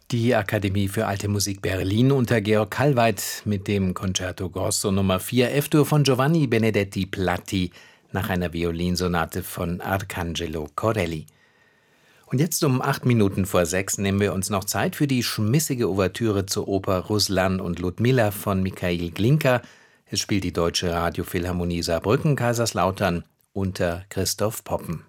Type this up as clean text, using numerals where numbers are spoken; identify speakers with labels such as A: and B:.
A: Die Akademie für Alte Musik Berlin unter Georg Kallweit mit dem Concerto Grosso Nummer 4 F-Dur von Giovanni Benedetti Platti nach einer Violinsonate von Arcangelo Corelli. Und jetzt um 6:08 nehmen wir uns noch Zeit für die schmissige Ouvertüre zur Oper Ruslan und Ludmilla von Michail Glinka. Es spielt die Deutsche Radiophilharmonie Saarbrücken-Kaiserslautern unter Christoph Poppen.